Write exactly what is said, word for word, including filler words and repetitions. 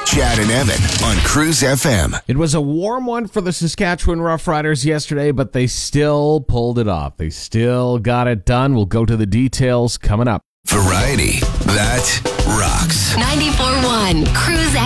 Chad and Evan on Cruise F M. It was a warm one for the Saskatchewan Roughriders yesterday, but they still pulled it off. They still got it done. We'll go to the details coming up. Variety that rocks. ninety-four point one Cruise